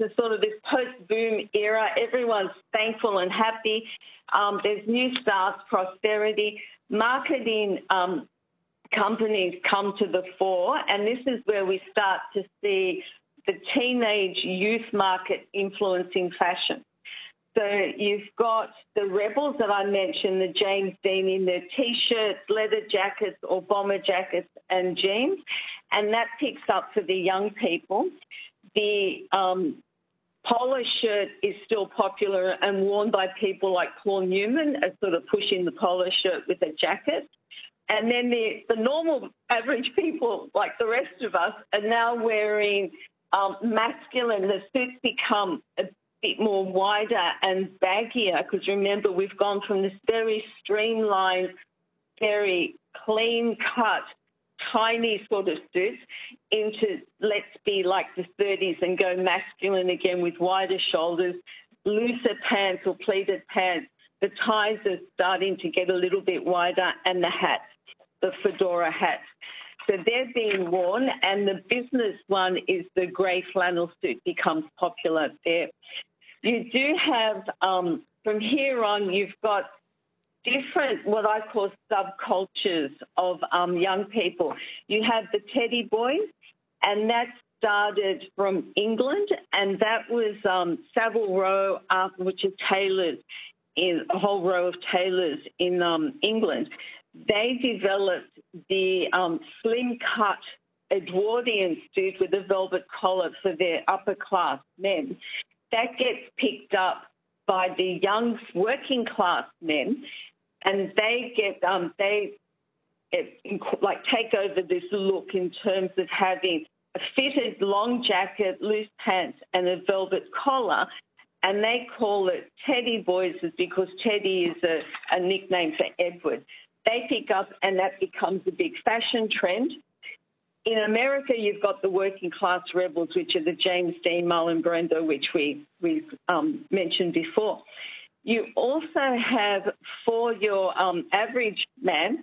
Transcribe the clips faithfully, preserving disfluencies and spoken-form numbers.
into sort of this post-boom era. Everyone's thankful and happy. Um, there's new starts, prosperity. Marketing um, companies come to the fore, and this is where we start to see the teenage youth market influencing fashion. So you've got the rebels that I mentioned, the James Dean in their T-shirts, leather jackets or bomber jackets and jeans, and that picks up for the young people. The um, polo shirt is still popular and worn by people like Paul Newman as sort of pushing the polo shirt with a jacket. And then the, the normal average people, like the rest of us, are now wearing um, masculine. The suits become a bit more wider and baggier because, remember, we've gone from this very streamlined, very clean-cut, tiny sort of suits into let's be like the thirties and go masculine again with wider shoulders, looser pants or pleated pants. The ties are starting to get a little bit wider, and the hats, the fedora hats. So they're being worn, and the business one is the grey flannel suit becomes popular there. You do have, um, from here on, you've got different, what I call subcultures of um, young people. You have the teddy boys, and that started from England, and that was um, Savile Row, uh, which is tailors, in a whole row of tailors in um, England. They developed the um, slim-cut Edwardian suit with a velvet collar for their upper-class men. That gets picked up by the young working-class men, and they get um, they it, like take over this look in terms of having a fitted long jacket, loose pants, and a velvet collar. And they call it Teddy Boys because Teddy is a, a nickname for Edward. They pick up, and that becomes a big fashion trend. In America, you've got the working class rebels, which are the James Dean, Marlon Brando, which we we um, mentioned before. You also have, for your um, average man,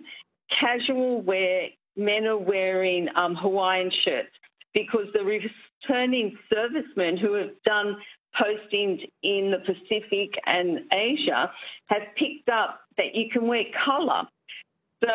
casual wear. Men are wearing um, Hawaiian shirts because the returning servicemen who have done postings in the Pacific and Asia have picked up that you can wear colour. So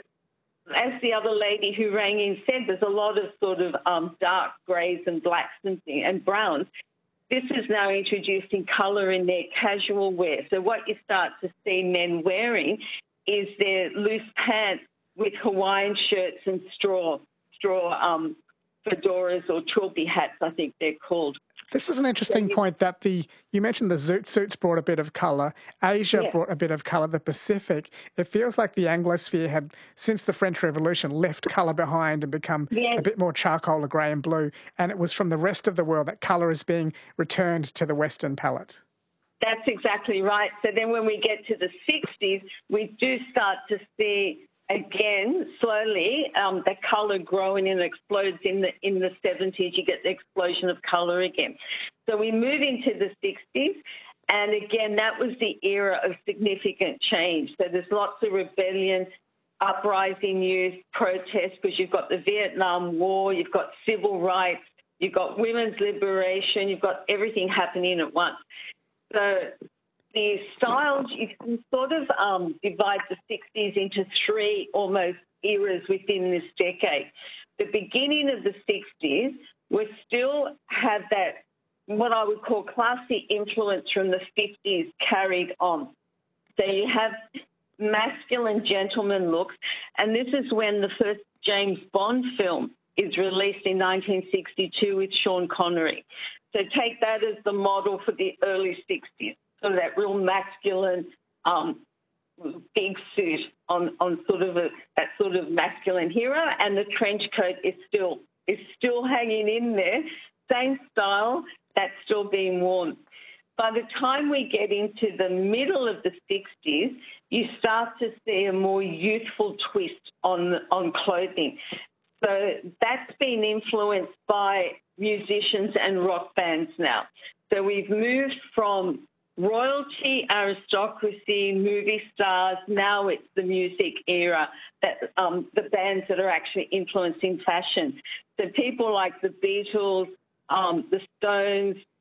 as the other lady who rang in said, there's a lot of sort of um, dark greys and blacks and, and browns. This is now introducing colour in their casual wear. So what you start to see men wearing is their loose pants with Hawaiian shirts and straw, straw um, fedoras or trilby hats, I think they're called. This is an interesting point that the, you mentioned the zoot suits brought a bit of colour. Asia yeah. brought a bit of colour. The Pacific, it feels like the Anglosphere had, since the French Revolution, left colour behind and become yeah. a bit more charcoal or grey and blue. And it was from the rest of the world that colour is being returned to the Western palette. That's exactly right. So then when we get to the sixties, we do start to see again, slowly, um, the colour growing and explodes in the in the seventies. You get the explosion of colour again. So we move into the sixties, and again, that was the era of significant change. So there's lots of rebellion, uprising youth, protests, because you've got the Vietnam War, you've got civil rights, you've got women's liberation, you've got everything happening at once. So the styles, you can sort of um, divide the sixties into three almost eras within this decade. The beginning of the sixties, we still have that, what I would call classy influence from the fifties carried on. So you have masculine gentleman looks, and this is when the first James Bond film is released in nineteen sixty-two with Sean Connery. So take that as the model for the early sixties. So that real masculine, um, big suit on, on sort of a, that sort of masculine hero, and the trench coat is still is still hanging in there. Same style, that's still being worn. By the time we get into the middle of the sixties, you start to see a more youthful twist on on clothing. So that's been influenced by musicians and rock bands now. So we've moved from royalty, aristocracy, movie stars, now it's the music era, that um, the bands that are actually influencing fashion. So people like the Beatles, um, the Stones,